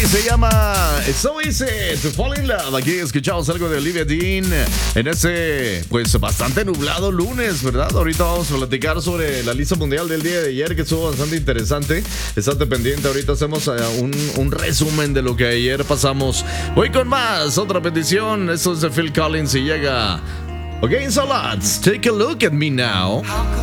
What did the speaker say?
se llama So Easy to Fall in Love. Aquí escuchamos algo de Olivia Dean en ese, pues, bastante nublado lunes, ¿verdad? Ahorita vamos a platicar sobre la lista mundial del día de ayer, que estuvo bastante interesante. Estate pendiente, ahorita hacemos un resumen de lo que ayer pasamos. Voy con más, otra petición. Esto es de Phil Collins y llega Against All Odds. Take a look at me now.